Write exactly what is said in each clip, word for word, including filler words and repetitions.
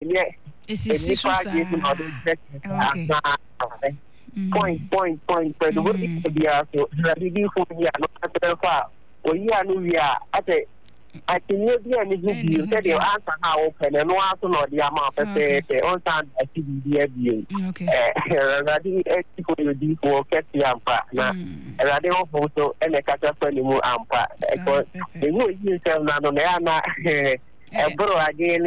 yeah. It's okay. Point, point, point. But the way we are so, the for me, not far. Or you are new year. I can hear the end of you said your answer how open and no answer or the amount of the on time I see the view. Okay. Ready for you deep for Cathy Ampa. Now, ready also and a catastrophe more Ampa. The way you tell Nadonana, a bro again,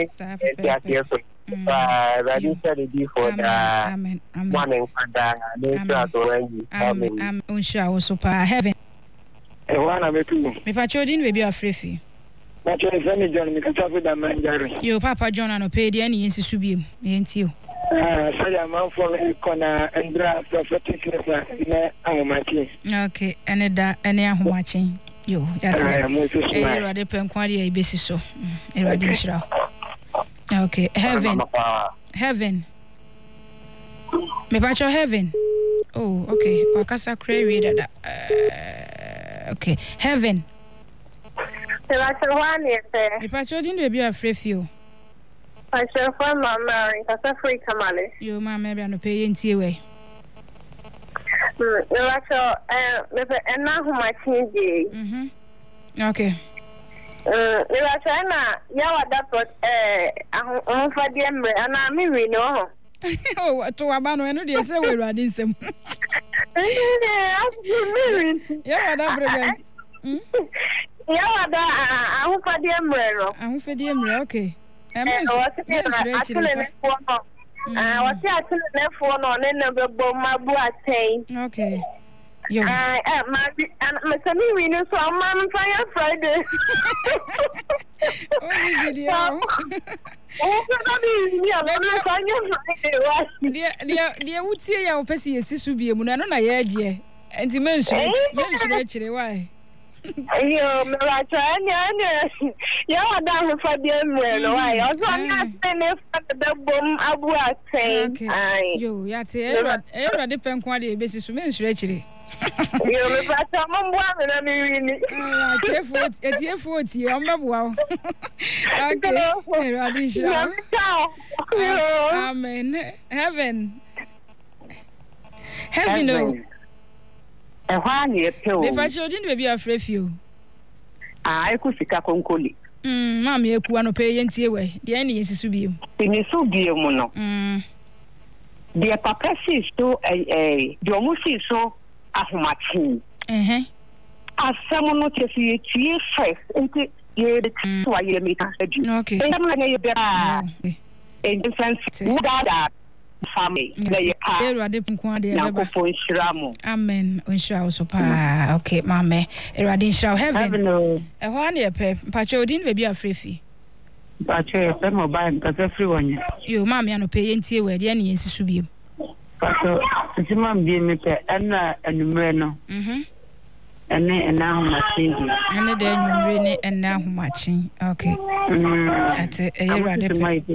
ready for the deep for the morning and the I'm unsure also pa heaven. One of the two. Me pachodin we be afrefi. But you send John, because of the man. Your Papa John and paid any insubim, ain't you? Ah, so I'm out for a corner and draft prophetic in our okay, and that any I'm watching you. That's it. I rather pen quality a basis so. Okay, heaven. Heaven. Me pacho heaven. Oh, okay. Wakasa cray read that. Okay, heaven. If I told you to be a free few, I shall find my marrying as a free tamale. You, ma, maybe I'm pay in tea way. You actually, and now who might change you. Mm-hmm. Okay. Uh, you actually, now, that but I'm for the ember, and I'm me know. Oh, to a man when you say we're running some. Yeah, that Yeah, I'm for the umbrella. I'm for the umbrella, okay. I'm actually I was actually left one on another bomb, my boy. Okay. I am my Mister Winner, so I'm fire Friday. Oh, video. Dear, would say your Pessy is to be a Munana, yeah, and you mentioned actually why. Yo, me la chanya, yeah, I'm down for the umbrella. I also not spending for the bomb abu okay. Yo, yet, I depend quite a basis to mention actually. You me pass some woman, I mean, it's your forty, I'm not wow. Okay, amen. Heaven. Heaven, no. And when you tell if I shouldn't be afraid of you, I could see a concoli. Hm, Mammy, you can't pay any way. The end is to be. In a so dear mono. Hm, dear papa is so a the almost is so as much. Eh, as someone notices you, you first, and you why you make us okay. And the friends, that. Family, amen. Unshaw so pa. Okay, mama. Eradin shall heaven. A one year pep. Pacho didn't be a free fee. Pacho, a mobile, because everyone. You, mammy, and pay in tea where the any is to be. Pacho, it's a mom being me, Anna and Murno. Hm. And now matching. And then you really and now matching. Okay. At a year rather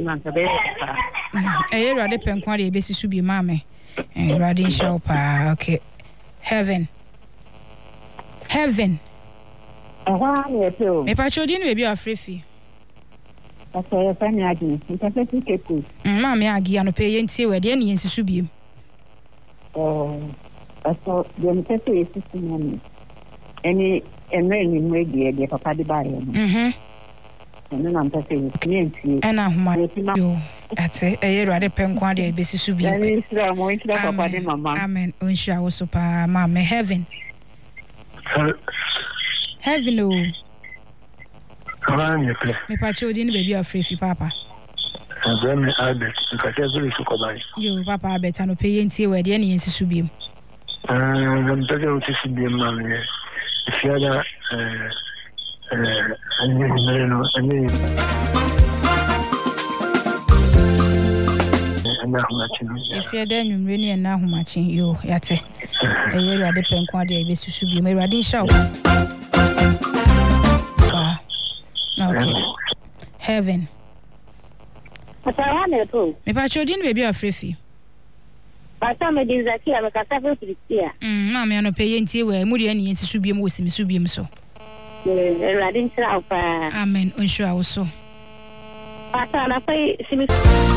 a year rather pen quality basis to be mammy. And Radin shall pa. Okay. Heaven. Heaven. A one year too. A patcho didn't be a free fee. That's a funny idea. It's a pretty good. Mammy, I give no pay in tea where the any is to be. Oh, that's all the necessary system. Any and then we get the papa the buyer. Mhm. And then I'm talking with me. And I'm you. That's it. A year rather pen quantity basis to be. Amen. Amen. Unshaw also pa mamma heaven. Heaven oh. Me pacho didn't baby a free fee papa. And then I bet because every so buy. You papa I bet no pay in tea where the any is to be. Uh I'm talking to be man. If you are uh uh I mean I mean if you're there, you really and now matching you, Yate. A year at the pen quantity, I should be made ready. Show. Okay. Heaven. But I want to go. If I showed you, maybe a free fee. But some of these are here, I'm a cassava here. Hm, Mammy, I'm paying tea where Moody and Yancy should be most in Subium so. Amen. Unsure also. But I pay.